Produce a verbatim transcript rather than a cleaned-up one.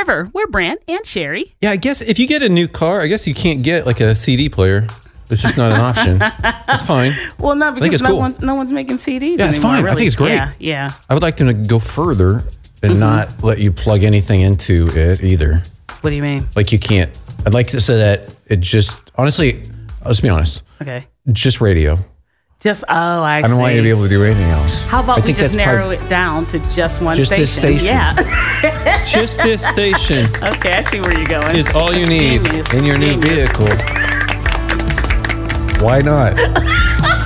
However, we're Brant and Sherry. Yeah, I guess if you get a new car, I guess you can't get like a C D player. It's just not an option. That's fine. Well, no, because no cool. one's no one's making C Ds. Yeah, it's anymore, fine. Really. I think it's great. Yeah, yeah. I would like them to go further and Mm-hmm. not let you plug anything into it either. What do you mean? Like you can't. I'd like to say that it just honestly. Let's be honest. Okay. Just radio. Just oh, I. I don't see. want you to be able to do anything else. How about I we think just that's narrow part- it down to just one Just station? this station. Yeah. Just this station Okay, I see where you're going. is all you That's need genius. in your new Genius. vehicle. Why not?